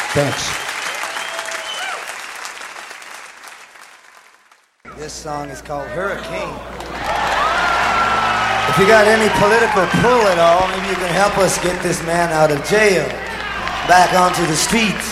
Thanks. This song is called Hurricane. If you got any political pull at all, maybe you can help us get this man out of jail, back onto the streets.